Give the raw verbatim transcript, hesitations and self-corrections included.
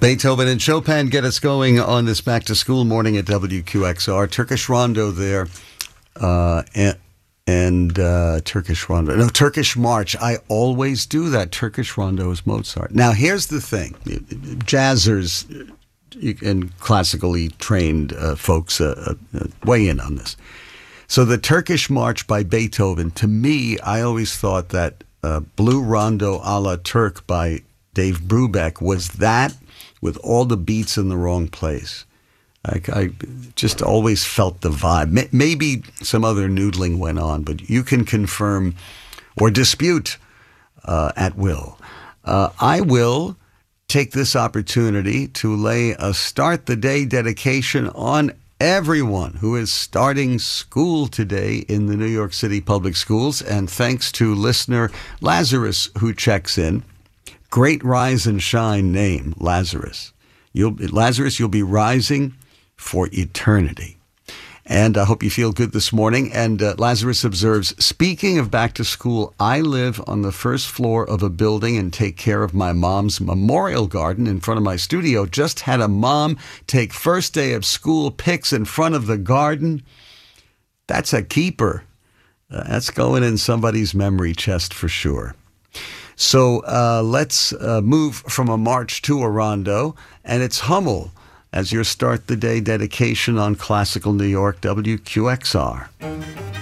Beethoven and Chopin get us going on this back-to-school morning at W Q X R. Turkish Rondo there, uh, and, and uh, Turkish Rondo. No, Turkish March. I always do that. Turkish Rondo is Mozart. Now, here's the thing. Jazzers and classically trained uh, folks uh, uh, weigh in on this. So the Turkish March by Beethoven, to me, I always thought that uh, Blue Rondo a la Turk by Dave Brubeck was that with all the beats in the wrong place. I, I just always felt the vibe. Maybe some other noodling went on, but you can confirm or dispute uh, at will. Uh, I will take this opportunity to lay a Start the Day dedication on everyone who is starting school today in the New York City Public Schools. And thanks to listener Lazarus, who checks in. Great rise and shine name, Lazarus. You'll, Lazarus, you'll be rising for eternity. And I hope you feel good this morning. And uh, Lazarus observes, speaking of back to school, I live on the first floor of a building and take care of my mom's memorial garden in front of my studio. Just had a mom take first day of school pics in front of the garden. That's a keeper. Uh, that's going in somebody's memory chest for sure. So uh, let's uh, move from a march to a rondo, and it's Hummel as your Start the Day dedication on Classical New York, W Q X R.